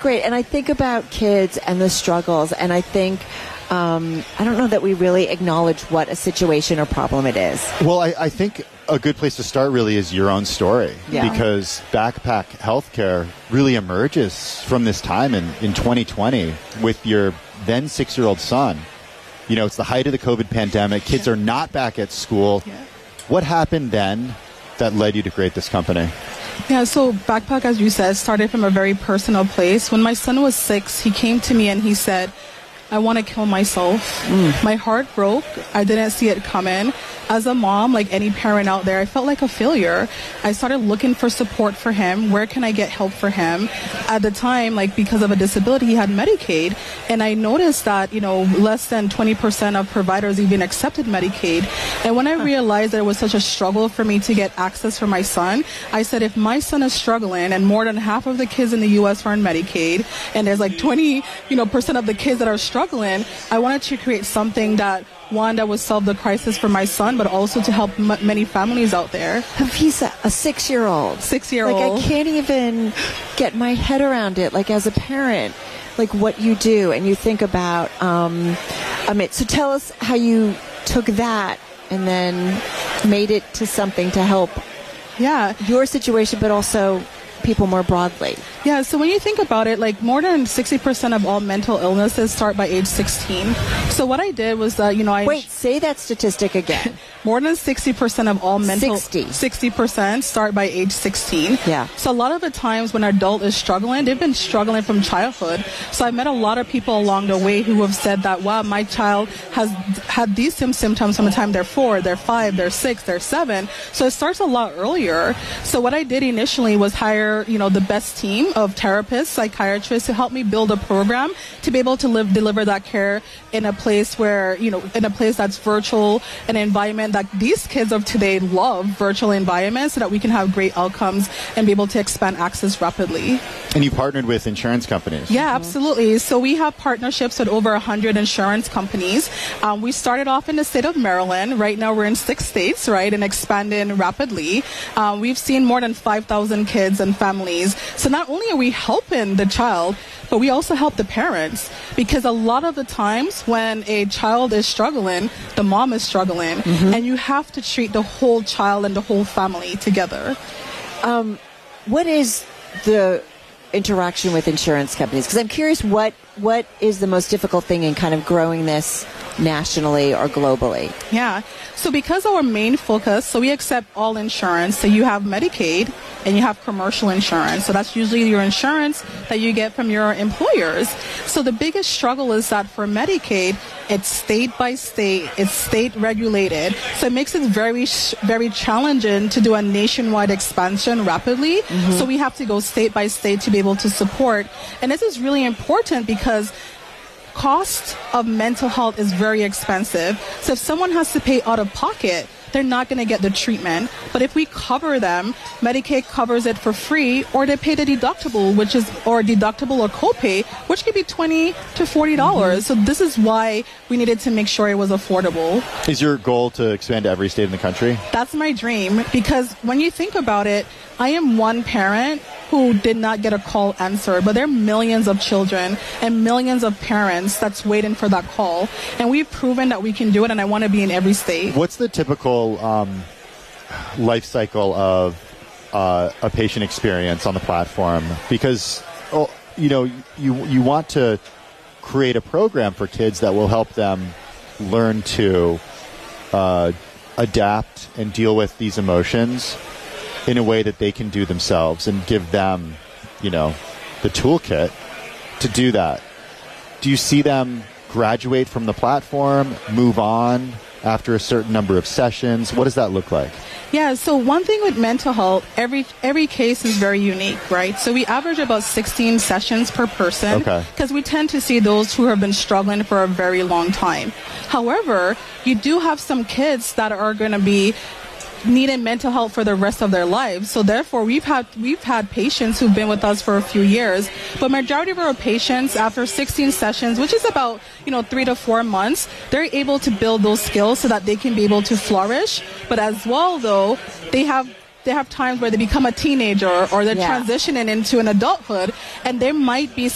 great. And I think about kids and the struggles, and I think I don't know that we really acknowledge what a situation or problem it is. Well, I think a good place to start really is your own story, because Backpack Healthcare really emerges from this time in 2020 with your then 6-year-old son. You know, it's the height of the COVID pandemic. Kids are not back at school. Yeah. What happened then that led you to create this company? Yeah, so Backpack, as you said, started from a very personal place. When my son was 6, he came to me and he said, I want to kill myself. My heart broke. I didn't see it coming. As a mom, like any parent out there, I felt like a failure. I started looking for support for him. Where can I get help for him? At the time, like because of a disability, he had Medicaid. And I noticed that, you know, less than 20% of providers even accepted Medicaid. And when I realized that it was such a struggle for me to get access for my son, I said, if my son is struggling and more than half of the kids in the U.S. are on Medicaid, and there's like 20% of the kids that are struggling, I wanted to create something that would solve the crisis for my son, but also to help many families out there. He's a 6-year-old. 6-year-old. Like, I can't even get my head around it, like, as a parent, like, what you do. And you think about, Amit, so tell us how you took that and then made it to something to help your situation, but also people more broadly. Yeah, so when you think about it, like more than 60% of all mental illnesses start by age 16. So what I did was, Wait, say that statistic again. More than 60% of all mental... 60% start by age 16. Yeah. So a lot of the times when an adult is struggling, they've been struggling from childhood. So I met a lot of people along the way who have said that, wow, my child has had these symptoms from the time they're 4, they're 5, they're 6, they're 7. So it starts a lot earlier. So what I did initially was hire, the best team of therapists, psychiatrists to help me build a program to be able to deliver that care in a place where, in a place that's virtual, an environment that these kids of today love, virtual environments, so that we can have great outcomes and be able to expand access rapidly. And you partnered with insurance companies. Yeah, absolutely. So we have partnerships with over 100 insurance companies. We started off in the state of Maryland. Right now we're in 6 states, right, and expanding rapidly. We've seen more than 5,000 kids and families. So not only are we helping the child, but we also help the parents, because a lot of the times when a child is struggling, the mom is struggling, and you have to treat the whole child and the whole family together. What is the interaction with insurance companies? Because I'm curious, what is the most difficult thing in kind of growing this nationally or globally? Yeah. So because our main focus, so we accept all insurance. So you have Medicaid and you have commercial insurance. So that's usually your insurance that you get from your employers. So the biggest struggle is that for Medicaid, it's state by state, it's state regulated. So it makes it very, very challenging to do a nationwide expansion rapidly. So we have to go state by state to be able to support. And this is really important because cost of mental health is very expensive. So if someone has to pay out of pocket, they're not going to get the treatment. But if we cover them, Medicaid covers it for free, or they pay the deductible, or copay, which could be $20 to $40. So this is why we needed to make sure it was affordable. Is your goal to expand to every state in the country? That's my dream, because when you think about it, I am one parent who did not get a call answered, but there are millions of children and millions of parents that's waiting for that call. And we've proven that we can do it, and I want to be in every state. What's the typical life cycle of a patient experience on the platform? Because, you want to create a program for kids that will help them learn to adapt and deal with these emotions in a way that they can do themselves, and give them, the toolkit to do that. Do you see them graduate from the platform, move on after a certain number of sessions? What does that look like? Yeah, so one thing with mental health, every case is very unique, right? So we average about 16 sessions per person, because we tend to see those who have been struggling for a very long time. However, you do have some kids that are going to be needing mental health for the rest of their lives. So therefore, we've had patients who've been with us for a few years, but majority of our patients, after 16 sessions, which is about 3 to 4 months, they're able to build those skills so that they can be able to flourish. But as well, though, they have times where they become a teenager, or they're transitioning into an adulthood, and there might be